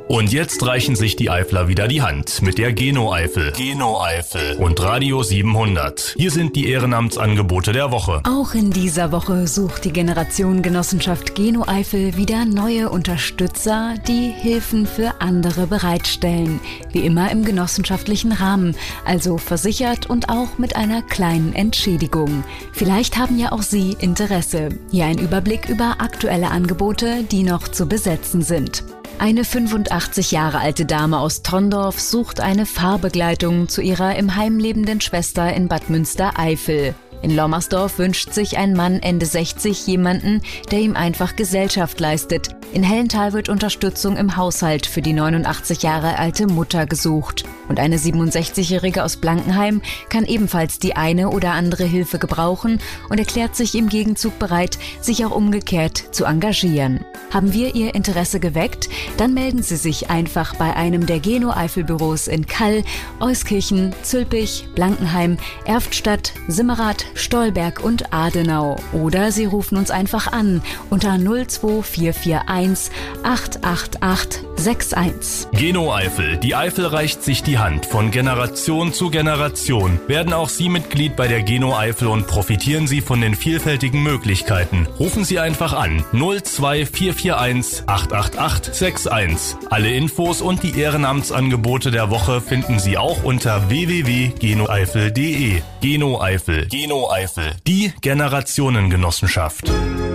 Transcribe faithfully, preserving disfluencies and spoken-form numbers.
Und jetzt reichen sich die Eifler wieder die Hand mit der Geno-Eifel. Geno-Eifel und Radio siebenhundert. Hier sind die Ehrenamtsangebote der Woche. Auch in dieser Woche sucht die Generation Genossenschaft Geno-Eifel wieder neue Unterstützer, die Hilfen für andere bereitstellen. Wie immer im genossenschaftlichen Rahmen, also versichert und auch mit einer kleinen Entschädigung. Vielleicht haben ja auch Sie Interesse. Hier ein Überblick über aktuelle Angebote, die noch zu besetzen sind. Eine fünfundachtzig Jahre alte Dame aus Trondorf sucht eine Fahrbegleitung zu ihrer im Heim lebenden Schwester in Bad Münstereifel. In Lommersdorf wünscht sich ein Mann Ende sechzig jemanden, der ihm einfach Gesellschaft leistet. In Hellenthal wird Unterstützung im Haushalt für die neunundachtzig Jahre alte Mutter gesucht. Und eine siebenundsechzigjährige aus Blankenheim kann ebenfalls die eine oder andere Hilfe gebrauchen und erklärt sich im Gegenzug bereit, sich auch umgekehrt zu engagieren. Haben wir Ihr Interesse geweckt? Dann melden Sie sich einfach bei einem der Geno-Eifel-Büros in Kall, Euskirchen, Zülpich, Blankenheim, Erftstadt, Simmerath, Stolberg und Adenau. Oder Sie rufen uns einfach an unter null zwei vier vier eins acht acht acht sechs eins. Geno-Eifel. Die Eifel reicht sich die Hand. Von Generation zu Generation werden auch Sie Mitglied bei der Geno-Eifel und profitieren Sie von den vielfältigen Möglichkeiten. Rufen Sie einfach an null zwei vier vier eins acht acht acht sechs eins. Alle Infos und die Ehrenamtsangebote der Woche finden Sie auch unter w w w punkt genoeifel punkt de. Geno-Eifel. Geno-Eifel. Die Generationengenossenschaft.